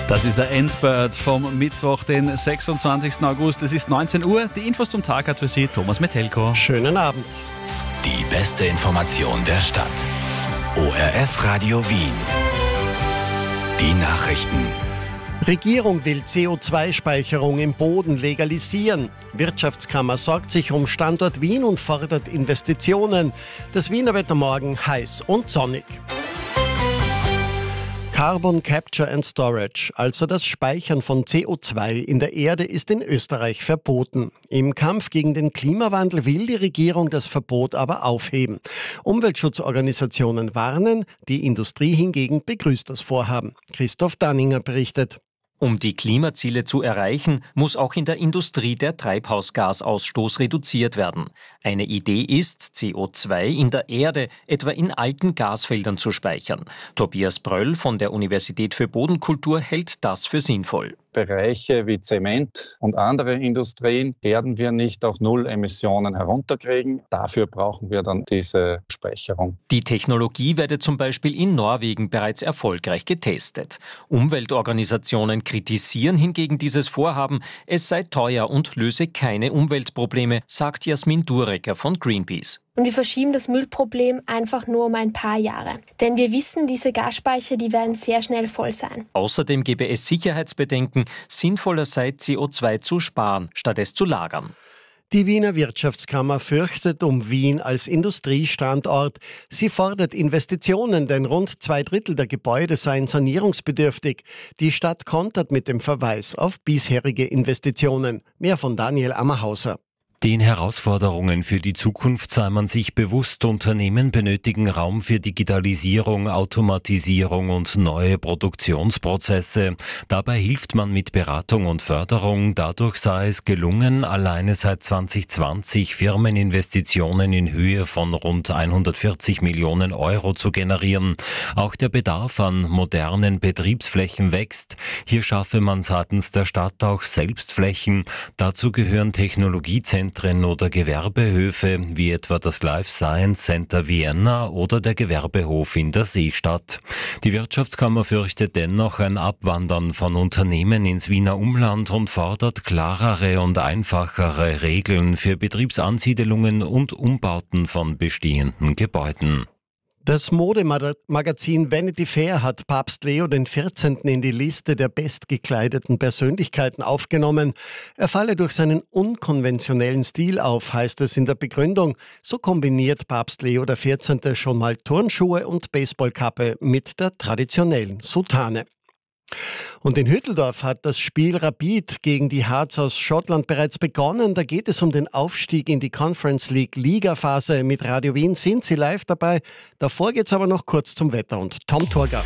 Das ist der Endspurt vom Mittwoch, den 26. August. Es ist 19 Uhr. Die Infos zum Tag hat für Sie Thomas Metelko. Schönen Abend. Die beste Information der Stadt. ORF Radio Wien. Die Nachrichten. Regierung will CO2-Speicherung im Boden legalisieren. Wirtschaftskammer sorgt sich um Standort Wien und fordert Investitionen. Das Wiener Wetter morgen heiß und sonnig. Carbon Capture and Storage, also das Speichern von CO2 in der Erde, ist in Österreich verboten. Im Kampf gegen den Klimawandel will die Regierung das Verbot aber aufheben. Umweltschutzorganisationen warnen, die Industrie hingegen begrüßt das Vorhaben. Christoph Danninger berichtet. Um die Klimaziele zu erreichen, muss auch in der Industrie der Treibhausgasausstoß reduziert werden. Eine Idee ist, CO2 in der Erde, etwa in alten Gasfeldern, zu speichern. Tobias Bröll von der Universität für Bodenkultur hält das für sinnvoll. Bereiche wie Zement und andere Industrien werden wir nicht auf Null-Emissionen herunterkriegen. Dafür brauchen wir dann diese Speicherung. Die Technologie werde zum Beispiel in Norwegen bereits erfolgreich getestet. Umweltorganisationen kritisieren hingegen dieses Vorhaben. Es sei teuer und löse keine Umweltprobleme, sagt Jasmin Durecker von Greenpeace. Und wir verschieben das Müllproblem einfach nur um ein paar Jahre. Denn wir wissen, diese Gasspeicher, die werden sehr schnell voll sein. Außerdem gäbe es Sicherheitsbedenken, sinnvoller sei, CO2 zu sparen, statt es zu lagern. Die Wiener Wirtschaftskammer fürchtet um Wien als Industriestandort. Sie fordert Investitionen, denn rund 2/3 der Gebäude seien sanierungsbedürftig. Die Stadt kontert mit dem Verweis auf bisherige Investitionen. Mehr von Daniel Ammerhauser. Den Herausforderungen für die Zukunft sei man sich bewusst. Unternehmen benötigen Raum für Digitalisierung, Automatisierung und neue Produktionsprozesse. Dabei hilft man mit Beratung und Förderung. Dadurch sei es gelungen, alleine seit 2020 Firmeninvestitionen in Höhe von rund 140 Millionen Euro zu generieren. Auch der Bedarf an modernen Betriebsflächen wächst. Hier schaffe man seitens der Stadt auch selbst Flächen. Dazu gehören Technologiezentren oder Gewerbehöfe, wie etwa das Life Science Center Vienna oder der Gewerbehof in der Seestadt. Die Wirtschaftskammer fürchtet dennoch ein Abwandern von Unternehmen ins Wiener Umland und fordert klarere und einfachere Regeln für Betriebsansiedelungen und Umbauten von bestehenden Gebäuden. Das Modemagazin Vanity Fair hat Papst Leo XIV. In die Liste der bestgekleideten Persönlichkeiten aufgenommen. Er falle durch seinen unkonventionellen Stil auf, heißt es in der Begründung. So kombiniert Papst Leo XIV. Schon mal Turnschuhe und Baseballkappe mit der traditionellen Soutane. Und in Hütteldorf hat das Spiel Rapid gegen die Hearts aus Schottland bereits begonnen. Da geht es um den Aufstieg in die Conference League Ligaphase. Mit Radio Wien sind Sie live dabei. Davor geht es aber noch kurz zum Wetter und Tom Torger.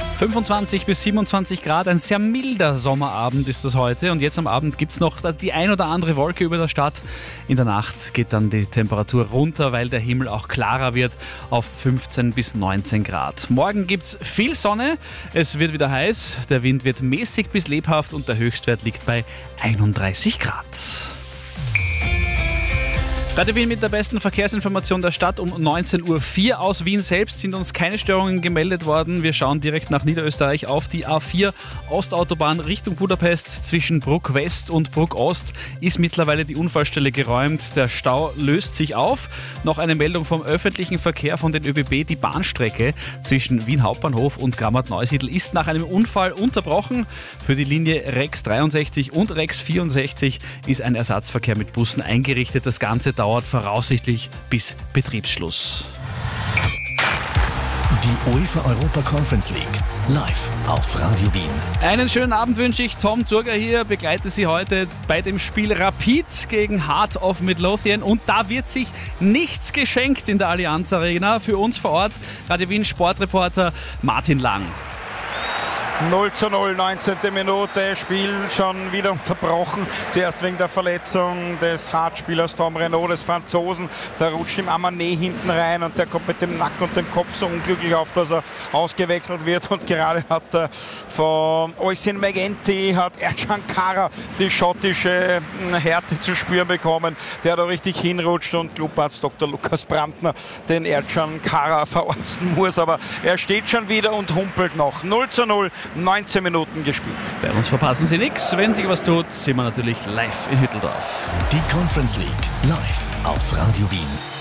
25 bis 27 Grad, ein sehr milder Sommerabend ist das heute. Und jetzt am Abend gibt es noch die ein oder andere Wolke über der Stadt. In der Nacht geht dann die Temperatur runter, weil der Himmel auch klarer wird, auf 15 bis 19 Grad. Morgen gibt es viel Sonne, es wird wieder heiß, der Wind wird mäßig bis lebhaft und der Höchstwert liegt bei 31 Grad. Radio Wien mit der besten Verkehrsinformation der Stadt um 19.04 Uhr. Aus Wien selbst sind uns keine Störungen gemeldet worden. Wir schauen direkt nach Niederösterreich auf die A4 Ostautobahn Richtung Budapest. Zwischen Bruck West und Bruck Ost ist mittlerweile die Unfallstelle geräumt. Der Stau löst sich auf. Noch eine Meldung vom öffentlichen Verkehr von den ÖBB. Die Bahnstrecke zwischen Wien Hauptbahnhof und Grammat-Neusiedl ist nach einem Unfall unterbrochen. Für die Linie Rex 63 und Rex 64 ist ein Ersatzverkehr mit Bussen eingerichtet. Das Ganze dauert voraussichtlich bis Betriebsschluss. Die UEFA Europa Conference League live auf Radio Wien. Einen schönen Abend wünsche ich. Tom Zurger hier, begleite Sie heute bei dem Spiel Rapid gegen Heart of Midlothian. Und da wird sich nichts geschenkt in der Allianz Arena. Für uns vor Ort Radio Wien Sportreporter Martin Lang. 0:0, 19. Minute, Spiel schon wieder unterbrochen. Zuerst wegen der Verletzung des Hartspielers Tom Renaud, des Franzosen. Der rutscht im Amané hinten rein und der kommt mit dem Nacken und dem Kopf so unglücklich auf, dass er ausgewechselt wird. Und gerade hat von Oisin Megenti hat Ercan Kara die schottische Härte zu spüren bekommen, der da richtig hinrutscht und Clubarzt Dr. Lukas Brandner den Ercan Kara verarzten muss. Aber er steht schon wieder und humpelt noch. 0:0. 19 Minuten gespielt. Bei uns verpassen Sie nichts. Wenn sich was tut, sind wir natürlich live in Hütteldorf. Die Conference League live auf Radio Wien.